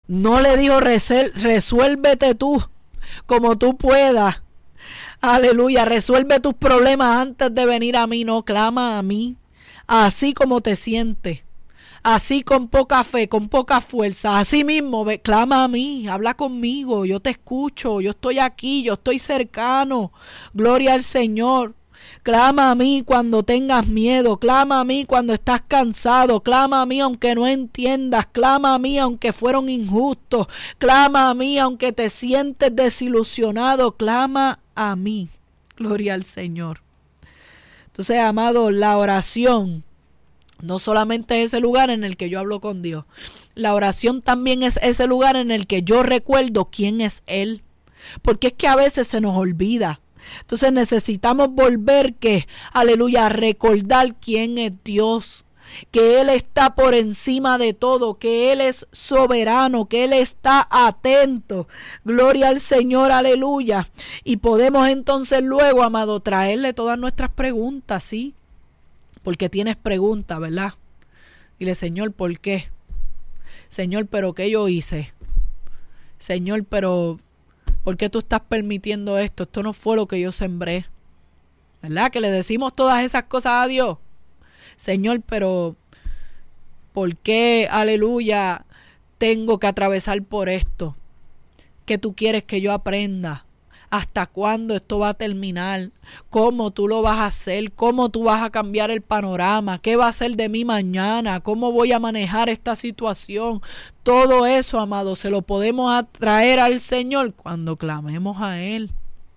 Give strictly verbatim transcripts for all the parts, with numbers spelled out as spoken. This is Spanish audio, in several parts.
No le dijo, resuélvete tú como tú puedas. Aleluya, resuelve tus problemas antes de venir a mí. No, clama a mí, así como te sientes, así con poca fe, con poca fuerza, así mismo, ve, clama a mí, habla conmigo, yo te escucho, yo estoy aquí, yo estoy cercano. Gloria al Señor. Clama a mí cuando tengas miedo, clama a mí cuando estás cansado, clama a mí aunque no entiendas, clama a mí aunque fueron injustos, clama a mí aunque te sientes desilusionado, clama a mí. Gloria al Señor. Entonces, amado, la oración no solamente es ese lugar en el que yo hablo con Dios, la oración también es ese lugar en el que yo recuerdo quién es Él, porque es que a veces se nos olvida. Entonces necesitamos volver que, aleluya, a recordar quién es Dios, que Él está por encima de todo, que Él es soberano, que Él está atento. Gloria al Señor, aleluya. Y podemos entonces luego, amado, traerle todas nuestras preguntas, ¿sí? Porque tienes preguntas, ¿verdad? Dile, Señor, ¿por qué? Señor, ¿pero qué yo hice? Señor, pero ¿por qué tú estás permitiendo esto? Esto no fue lo que yo sembré. ¿Verdad? Que le decimos todas esas cosas a Dios. Señor, pero ¿por qué, aleluya, tengo que atravesar por esto? ¿Qué tú quieres que yo aprenda? ¿Hasta cuándo esto va a terminar? ¿Cómo tú lo vas a hacer? ¿Cómo tú vas a cambiar el panorama? ¿Qué va a ser de mí mañana? ¿Cómo voy a manejar esta situación? Todo eso, amado, se lo podemos atraer al Señor cuando clamemos a Él.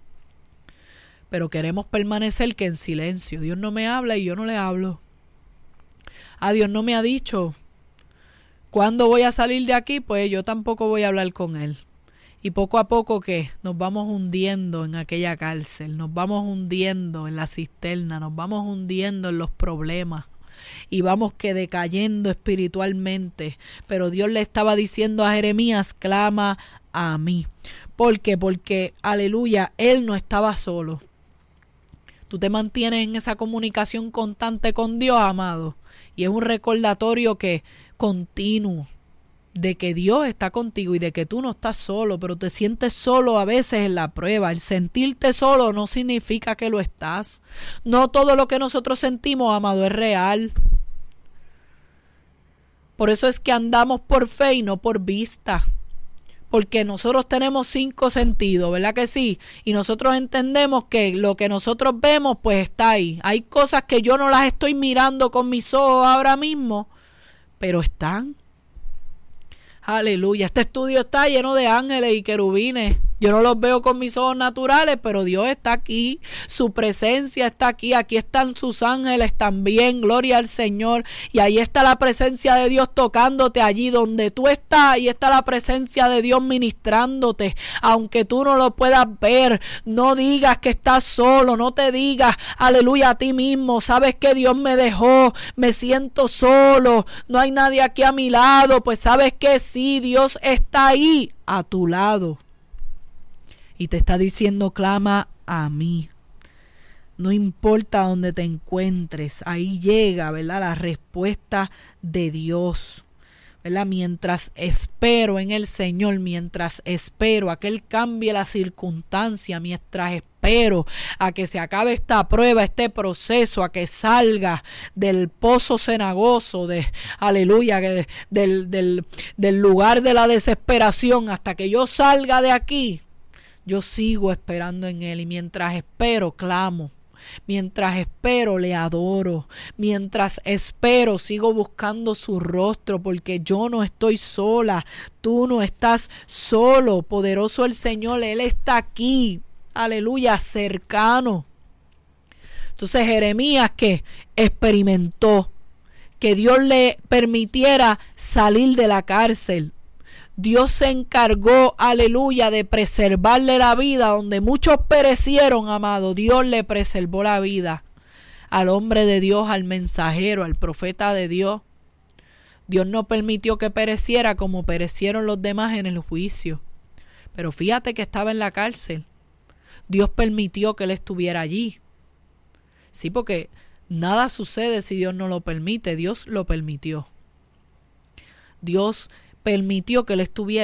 Pero queremos permanecer que en silencio. Dios no me habla y yo no le hablo. Ah, Dios no me ha dicho cuándo voy a salir de aquí, pues yo tampoco voy a hablar con Él. Y poco a poco, ¿qué? Nos vamos hundiendo en aquella cárcel, nos vamos hundiendo en la cisterna, nos vamos hundiendo en los problemas y vamos que decayendo espiritualmente. Pero Dios le estaba diciendo a Jeremías, clama a mí. ¿Por qué? Porque, aleluya, Él no estaba solo. Tú te mantienes en esa comunicación constante con Dios, amado, y es un recordatorio que continuo de que Dios está contigo y de que tú no estás solo, pero te sientes solo a veces en la prueba. El sentirte solo no significa que lo estás. No todo lo que nosotros sentimos, amado, es real. Por eso es que andamos por fe y no por vista. Porque nosotros tenemos cinco sentidos, ¿verdad que sí? Y nosotros entendemos que lo que nosotros vemos, pues está ahí. Hay cosas que yo no las estoy mirando con mis ojos ahora mismo, pero están. Aleluya, este estudio está lleno de ángeles y querubines. Yo no los veo con mis ojos naturales, pero Dios está aquí, su presencia está aquí, aquí están sus ángeles también, gloria al Señor, y ahí está la presencia de Dios tocándote allí donde tú estás, ahí está la presencia de Dios ministrándote, aunque tú no lo puedas ver. No digas que estás solo, no te digas, aleluya, a ti mismo, sabes que Dios me dejó, me siento solo, no hay nadie aquí a mi lado, pues sabes que sí, Dios está ahí a tu lado. Y te está diciendo, clama a mí. No importa dónde te encuentres, ahí llega, ¿verdad?, la respuesta de Dios, ¿verdad? Mientras espero en el Señor, mientras espero a que Él cambie la circunstancia, mientras espero a que se acabe esta prueba, este proceso, a que salga del pozo cenagoso, de, aleluya, de, del, del, del lugar de la desesperación, hasta que yo salga de aquí, yo sigo esperando en Él. Y mientras espero, clamo. Mientras espero, le adoro. Mientras espero, sigo buscando su rostro, porque yo no estoy sola. Tú no estás solo. Poderoso el Señor, Él está aquí. Aleluya, cercano. Entonces Jeremías, que experimentó que Dios le permitiera salir de la cárcel. Dios se encargó, aleluya, de preservarle la vida. Donde muchos perecieron, amado, Dios le preservó la vida al hombre de Dios, al mensajero, al profeta de Dios. Dios no permitió que pereciera como perecieron los demás en el juicio. Pero fíjate que estaba en la cárcel. Dios permitió que él estuviera allí. Sí, porque nada sucede si Dios no lo permite. Dios lo permitió. Dios permitió que él estuviera